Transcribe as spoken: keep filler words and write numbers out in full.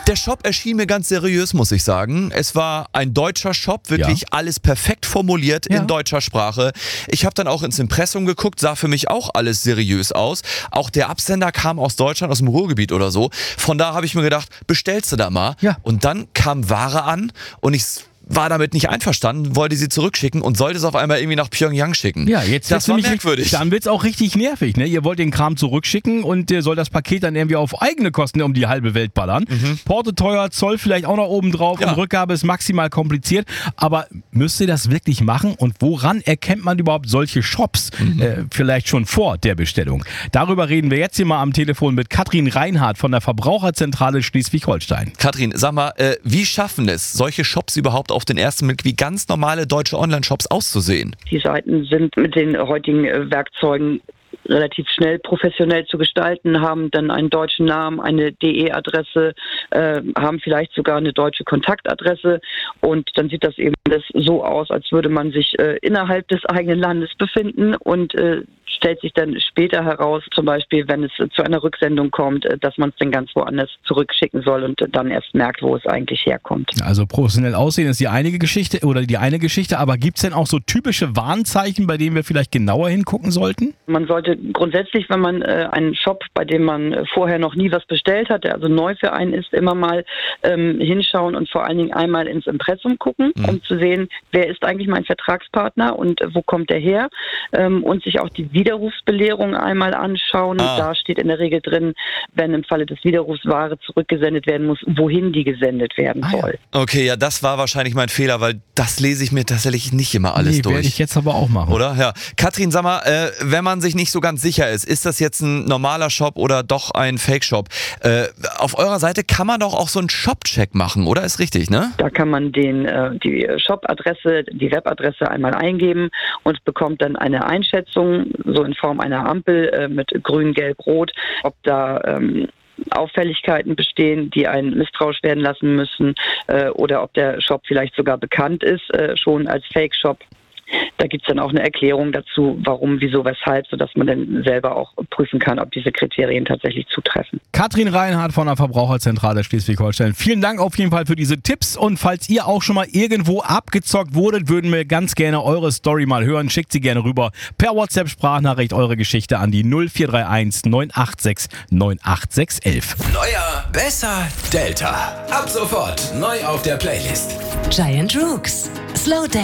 Der Shop erschien mir ganz seriös, muss ich sagen. Es war ein deutscher Shop, wirklich ja. alles perfekt formuliert ja. in deutscher Sprache. Ich habe dann auch ins Impressum geguckt, sah für mich auch alles seriös aus. Auch der Absender kam aus Deutschland, aus dem Ruhrgebiet oder so. Von da habe ich mir gedacht, bestellst du da mal. Ja. Und dann kam Ware an und ich war damit nicht einverstanden, wollte sie zurückschicken und sollte es auf einmal irgendwie nach Pyongyang schicken. Ja, jetzt das war merkwürdig. Dann wird es auch richtig nervig. Ne? Ihr wollt den Kram zurückschicken und ihr soll das Paket dann irgendwie auf eigene Kosten um die halbe Welt ballern. Mhm. Porto teuer, Zoll vielleicht auch noch oben drauf ja. und Rückgabe ist maximal kompliziert. Aber müsst ihr das wirklich machen? Und woran erkennt man überhaupt solche Shops? Mhm. Äh, vielleicht schon vor der Bestellung. Darüber reden wir jetzt hier mal am Telefon mit Katrin Reinhardt von der Verbraucherzentrale Schleswig-Holstein. Katrin, sag mal, äh, wie schaffen es solche Shops überhaupt auf den ersten Blick wie ganz normale deutsche Online-Shops auszusehen? Die Seiten sind mit den heutigen Werkzeugen relativ schnell professionell zu gestalten, haben dann einen deutschen Namen, eine D E-Adresse, äh, haben vielleicht sogar eine deutsche Kontaktadresse und dann sieht das eben das so aus, als würde man sich äh, innerhalb des eigenen Landes befinden und äh, stellt sich dann später heraus, zum Beispiel, wenn es zu einer Rücksendung kommt, dass man es dann ganz woanders zurückschicken soll und dann erst merkt, wo es eigentlich herkommt. Also professionell aussehen ist die eine Geschichte oder die eine Geschichte, aber gibt es denn auch so typische Warnzeichen, bei denen wir vielleicht genauer hingucken sollten? Man sollte grundsätzlich, wenn man äh, einen Shop, bei dem man vorher noch nie was bestellt hat, der also neu für einen ist, immer mal ähm, hinschauen und vor allen Dingen einmal ins Impressum gucken, mhm. um zu sehen, wer ist eigentlich mein Vertragspartner und äh, wo kommt der her ähm, und sich auch die Widerrufsbelehrung einmal anschauen. Ah. Da steht in der Regel drin, wenn im Falle des Widerrufs Ware zurückgesendet werden muss, wohin die gesendet werden ah, soll. Ja. Okay, ja, das war wahrscheinlich mein Fehler, weil das lese ich mir tatsächlich nicht immer alles nee, durch. Werde ich jetzt aber auch machen. Oder? Ja. Katrin, sag mal, äh, wenn man sich nicht so ganz sicher ist, ist das jetzt ein normaler Shop oder doch ein Fake-Shop? Äh, auf eurer Seite kann man doch auch so einen Shop-Check machen, oder? Ist richtig, ne? Da kann man den, äh, die Shop-Adresse, die Webadresse einmal eingeben und bekommt dann eine Einschätzung, so in Form einer Ampel äh, mit grün, gelb, rot, ob da ähm, Auffälligkeiten bestehen, die einen misstrauisch werden lassen müssen äh, oder ob der Shop vielleicht sogar bekannt ist, äh, schon als Fake-Shop. Da gibt es dann auch eine Erklärung dazu, warum, wieso, weshalb, sodass man dann selber auch prüfen kann, ob diese Kriterien tatsächlich zutreffen. Katrin Reinhardt von der Verbraucherzentrale Schleswig-Holstein. Vielen Dank auf jeden Fall für diese Tipps und falls ihr auch schon mal irgendwo abgezockt wurdet, würden wir ganz gerne eure Story mal hören. Schickt sie gerne rüber per WhatsApp-Sprachnachricht eure Geschichte an die null vier drei eins neun acht sechs neun acht sechs elf. Neuer, besser, Delta. Ab sofort neu auf der Playlist. Giant Rooks. Slow Dance.